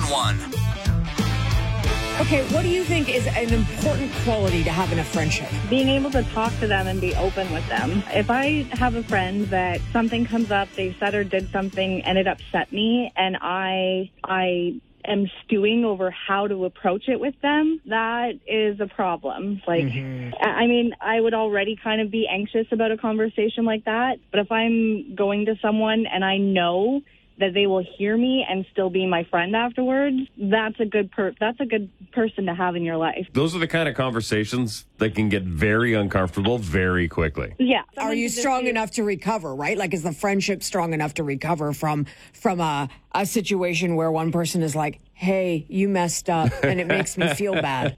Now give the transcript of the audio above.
911. Okay, what do you think is an important quality to have in a friendship? Being able to talk to them and be open with them. If I have a friend that something comes up, they said or did something and it upset me, and I am stewing over how to approach it with them, that is a problem. Like, I mean, I would already kind of be anxious about a conversation like that, but if I'm going to someone and I know that they will hear me and still be my friend afterwards, that's a good person to have in your life. Those are the kind of conversations that can get very uncomfortable very quickly. Yeah. Are you strong enough to recover, right? Like, is the friendship strong enough to recover from a situation where one person is like, hey, you messed up and it makes me feel bad?